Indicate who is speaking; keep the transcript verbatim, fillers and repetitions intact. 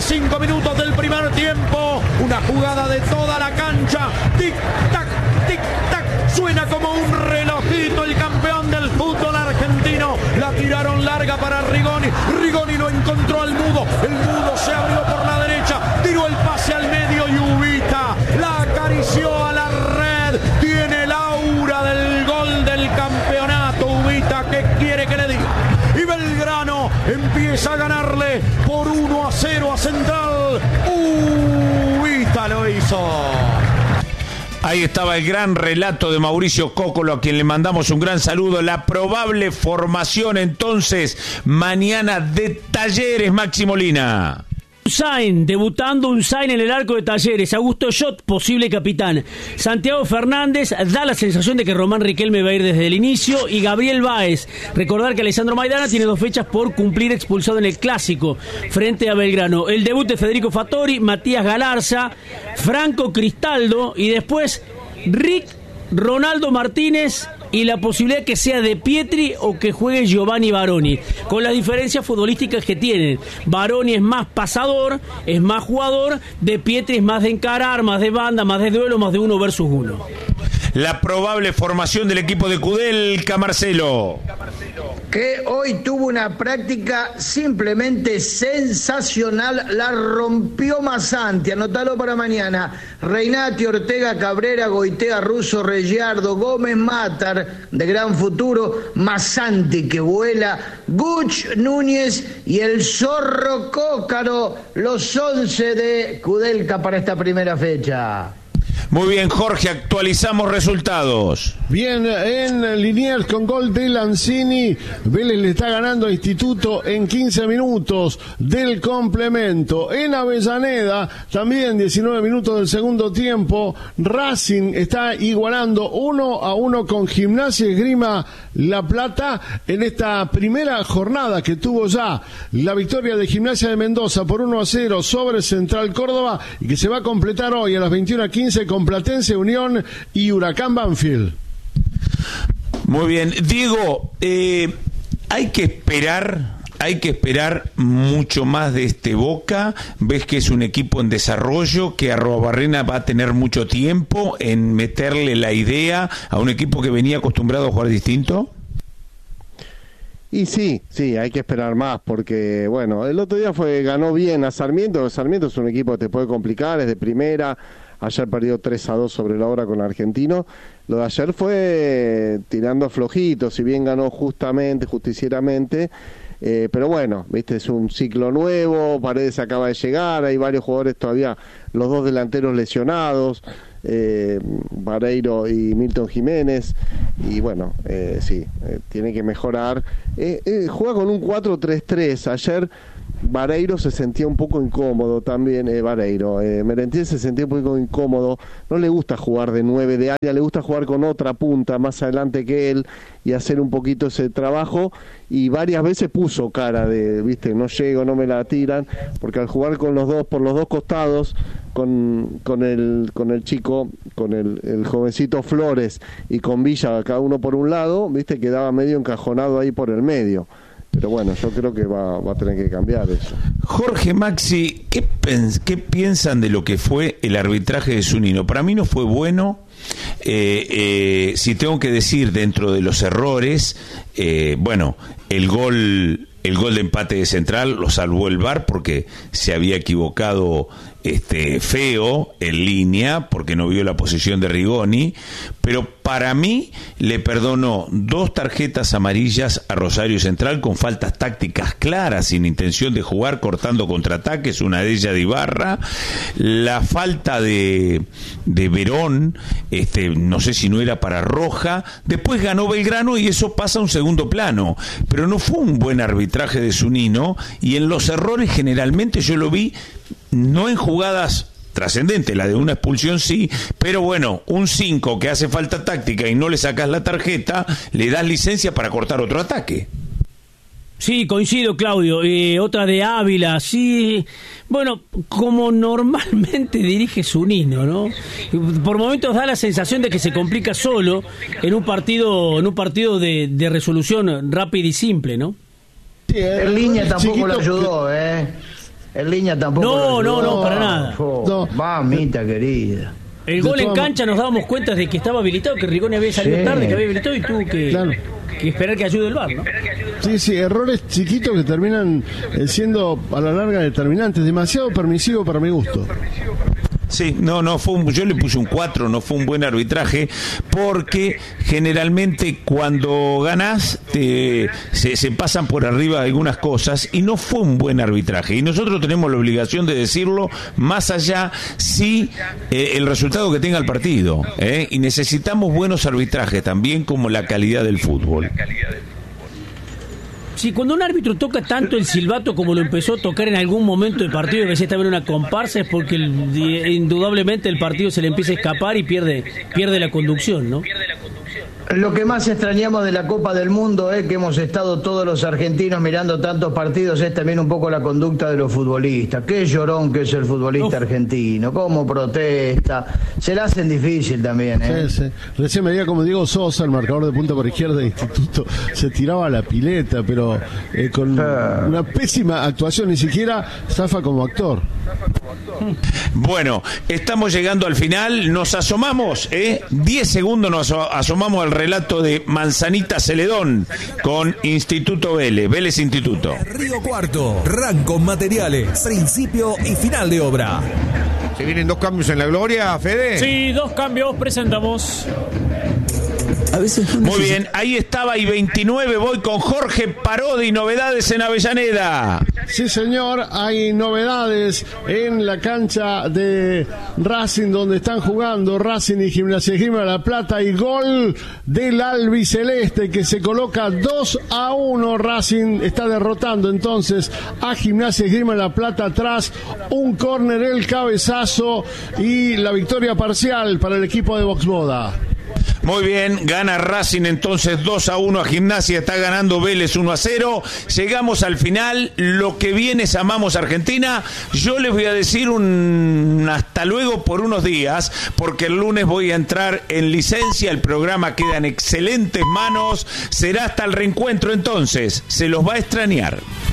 Speaker 1: cinco minutos del primer tiempo. Una jugada de toda la cancha. Tic, tac, tic, tac. Suena como un relojito el campeón del fútbol argentino. La tiraron larga para Rigoni. Rigoni no encontró al Mudo. El Mudo se abrió por la derecha. Tiró el pase al medio y Ubita la acarició a la red. Tiene el aura del gol del campeonato. Ubita, ¿qué quiere que le diga? Y Belgrano empieza a ganarle por uno a cero a Central. Ubita lo hizo.
Speaker 2: Ahí estaba el gran relato de Mauricio Cócolo, a quien le mandamos un gran saludo. La probable formación entonces mañana de Talleres, Maxi Molina.
Speaker 3: Unzain, debutando Unzain en el arco de Talleres. Augusto Schott, posible capitán. Santiago Fernández, da la sensación de que Román Riquelme va a ir desde el inicio. Y Gabriel Báez. Recordar que Alessandro Maidana tiene dos fechas por cumplir expulsado en el Clásico frente a Belgrano. El debut de Federico Fattori, Matías Galarza, Franco Cristaldo y después Rick, Ronaldo Martínez y la posibilidad que sea de Pietri o que juegue Giovanni Baroni, con las diferencias futbolísticas que tienen. Baroni es más pasador, es más jugador, de Pietri es más de encarar, más de banda, más de duelo, más de uno versus uno.
Speaker 2: La probable formación del equipo de Kudelka, Marcelo.
Speaker 4: Que hoy tuvo una práctica simplemente sensacional, la rompió Massanti, anotalo para mañana. Reinati, Ortega, Cabrera, Goitea, Russo, Reggiardo, Gómez, Matar, de gran futuro, Massanti que vuela, Guch, Núñez y el Zorro Cócaro, los once de Kudelka para esta primera fecha.
Speaker 2: Muy bien, Jorge, actualizamos resultados.
Speaker 5: Bien, en Liniers con gol de Lanzini, Vélez le está ganando a Instituto en quince minutos del complemento. En Avellaneda, también diecinueve minutos del segundo tiempo, Racing está igualando uno a uno con Gimnasia y Esgrima La Plata en esta primera jornada que tuvo ya la victoria de Gimnasia de Mendoza por uno a cero sobre Central Córdoba y que se va a completar hoy a las veintiuna quince con Platense, Unión y Huracán Banfield.
Speaker 2: Muy bien, Diego, eh, hay que esperar, hay que esperar mucho más de este Boca. Ves que es un equipo en desarrollo, que Arruabarrena va a tener mucho tiempo en meterle la idea a un equipo que venía acostumbrado a jugar distinto.
Speaker 6: Y sí, sí, hay que esperar más porque, bueno, el otro día fue ganó bien a Sarmiento. Sarmiento es un equipo que te puede complicar, es de primera. Ayer perdió tres a dos sobre la hora con Argentino. Lo de ayer fue tirando flojito, si bien ganó justamente, justicieramente. Eh, pero bueno, viste, es un ciclo nuevo, Paredes acaba de llegar, hay varios jugadores todavía, los dos delanteros lesionados, eh, Vareiro y Milton Jiménez, y bueno, eh, sí, eh, tiene que mejorar. Eh, eh, juega con un cuatro tres tres, ayer Vareiro se sentía un poco incómodo también, eh, Vareiro, eh, Merentiel se sentía un poco incómodo, no le gusta jugar de nueve de área, le gusta jugar con otra punta más adelante que él y hacer un poquito ese trabajo, y varias veces puso cara de, viste, no llego, no me la tiran, porque al jugar con los dos, por los dos costados, con, con el con el chico, con el, el jovencito Flores y con Villa, cada uno por un lado, viste, quedaba medio encajonado ahí por el medio. Pero bueno, yo creo que va, va a tener que cambiar eso.
Speaker 2: Jorge, Maxi, ¿qué, pens- ¿qué piensan de lo que fue el arbitraje de Zunino? Para mí no fue bueno. Eh, eh, si tengo que decir dentro de los errores, eh, bueno, el gol, el gol de empate de Central lo salvó el V A R porque se había equivocado este feo en línea porque no vio la posición de Rigoni, pero para mí le perdonó dos tarjetas amarillas a Rosario Central con faltas tácticas claras, sin intención de jugar, cortando contraataques, una de ellas de Ibarra, la falta de de Verón, este no sé si no era para roja, después ganó Belgrano y eso pasa a un segundo plano, pero no fue un buen arbitraje de Zunino, y en los errores generalmente yo lo vi no en jugadas trascendentes, la de una expulsión sí, pero bueno, un cinco que hace falta táctica y no le sacas la tarjeta, le das licencia para cortar otro ataque.
Speaker 3: Sí, coincido, Claudio. Eh, otra de Ávila, sí. Bueno, como normalmente dirige Zunino, ¿no? Por momentos da la sensación de que se complica solo en un partido, en un partido de, de resolución rápida y simple, ¿no?
Speaker 4: Sí, en línea tampoco lo ayudó, ¿eh? En línea tampoco.
Speaker 3: No, no, no, para nada.
Speaker 4: Oh,
Speaker 5: No.
Speaker 4: Mamita querida.
Speaker 3: El gol en cancha nos dábamos cuenta de que estaba habilitado, que Rigoni había salido
Speaker 4: Sí.
Speaker 3: tarde, que había habilitado y tuvo que,
Speaker 5: Claro.
Speaker 3: que esperar que ayude el V A R, ¿no?
Speaker 5: Sí, sí, errores chiquitos que terminan eh, siendo a la larga determinantes. Demasiado permisivo para mi gusto.
Speaker 2: Sí, no, no, fue un, yo le puse un cuatro, no fue un buen arbitraje, porque generalmente cuando ganás te, se, se pasan por arriba algunas cosas y no fue un buen arbitraje. Y nosotros tenemos la obligación de decirlo más allá si eh, el resultado que tenga el partido. ¿eh? Y necesitamos buenos arbitrajes también como la calidad del fútbol.
Speaker 3: Sí, cuando un árbitro toca tanto el silbato como lo empezó a tocar en algún momento del partido, que decía estaba en una comparsa, es porque el, indudablemente el partido se le empieza a escapar y pierde pierde la conducción, ¿no?
Speaker 4: Lo que más extrañamos de la Copa del Mundo es que hemos estado todos los argentinos mirando tantos partidos, es también un poco la conducta de los futbolistas. Qué llorón que es el futbolista
Speaker 3: Uf.
Speaker 4: argentino, cómo protesta. Se la hacen difícil también, ¿eh?
Speaker 5: Sí, sí. Recién veía como Diego Sosa, el marcador de punta por izquierda de Instituto, se tiraba a la pileta, pero eh, con
Speaker 4: Ah.
Speaker 5: una pésima actuación, ni siquiera zafa como actor.
Speaker 2: Bueno, estamos llegando al final, nos asomamos, ¿eh? diez segundos nos aso- asomamos al relato de Manzanita Celedón con Instituto Vélez, Vélez Instituto.
Speaker 7: Río Cuarto, Rancon Materiales, principio y final de obra.
Speaker 8: ¿Se vienen dos cambios en la gloria, Fede?
Speaker 9: Sí, dos cambios presentamos.
Speaker 10: A veces no
Speaker 2: Muy
Speaker 10: necesito-
Speaker 2: bien, ahí estaba y veintinueve, voy con Jorge Parodi, novedades en Avellaneda.
Speaker 5: Sí, señor, hay novedades en la cancha de Racing donde están jugando Racing y Gimnasia Esgrima de La Plata y gol del albiceleste que se coloca dos a uno. Racing está derrotando entonces a Gimnasia Esgrima de La Plata tras un córner, el cabezazo y la victoria parcial para el equipo de Voxboda.
Speaker 2: Muy bien, gana Racing entonces dos a uno a Gimnasia, está ganando Vélez uno a cero. Llegamos al final, lo que viene es Amamos Argentina. Yo les voy a decir un hasta luego por unos días, porque el lunes voy a entrar en licencia, el programa queda en excelentes manos. Será hasta el reencuentro entonces, se los va a extrañar.